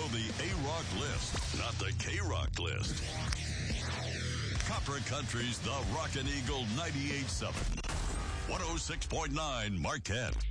on the A-Rock list, not the K-Rock list. Copper Country's The Rockin' Eagle 98.7. 106.9 Marquette.